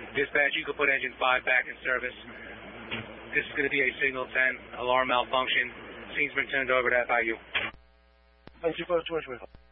Dispatch, you can put engine 5 back in service. This is going to be a signal 10, alarm malfunction. Scene's been turned over to FIU. Thank you for the